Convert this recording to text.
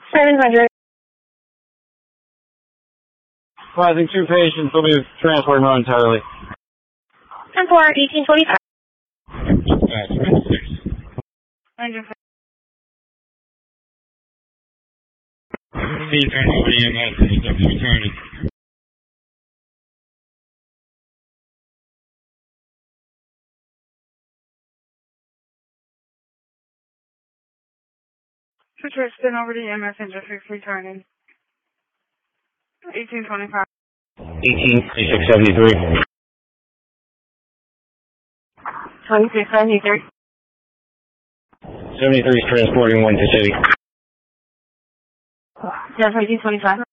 700. Rising 2 patients will be transported momentarily. 10-4, 1825. Tristan over to EMS and just returning. 1825. 183673. 2673. 73 is transporting 1 to city. That's 1825.